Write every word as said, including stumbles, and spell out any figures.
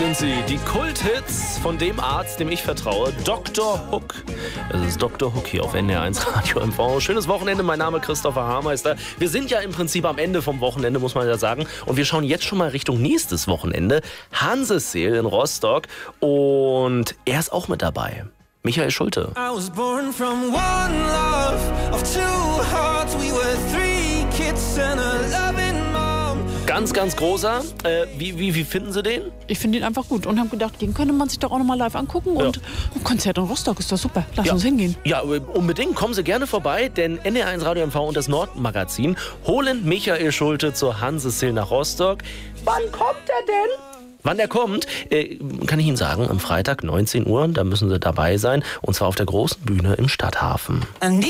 sind sie, die Kulthits von dem Arzt, dem ich vertraue, Doktor Hook. Das ist Doktor Hook hier auf N D R eins Radio M V. Schönes Wochenende, mein Name ist Christopher Haarmeister. Wir sind ja im Prinzip am Ende vom Wochenende, muss man ja sagen. Und wir schauen jetzt schon mal Richtung nächstes Wochenende. Hanseseel in Rostock. Und er ist auch mit dabei. Michael Schulte. I was born from one love of two hearts. We were three kids and a loving mom. Ganz, ganz großer. Äh, wie, wie, wie finden Sie den? Ich finde ihn einfach gut und habe gedacht, den könnte man sich doch auch noch mal live angucken. Ja. Und ein Konzert in Rostock ist doch super. Lass Ja. uns hingehen. Ja, unbedingt. Kommen Sie gerne vorbei, denn N D R eins Radio M V und das Nordmagazin holen Michael Schulte zur Hanseseel nach Rostock. Wann kommt er denn? Wann der kommt, äh, kann ich Ihnen sagen, am Freitag neunzehn Uhr, da müssen Sie dabei sein, und zwar auf der großen Bühne im Stadthafen. And